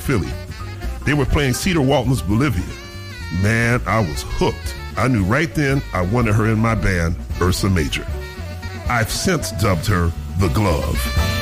Philly. They were playing Cedar Walton's Bolivia. Man, I was hooked. I knew right then I wanted her in my band, Ursa Major. I've since dubbed her the Glove.